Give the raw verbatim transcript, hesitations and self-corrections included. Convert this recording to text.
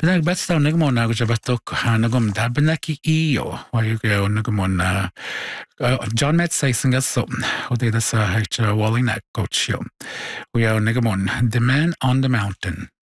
Pinagbasta nagmon ako sa batok nagum dabnaki iyo wayugayo nagmon uh, John Metz saying so odeda sa hacha walling that coach yo. We are nagmon The Man on the Mountain.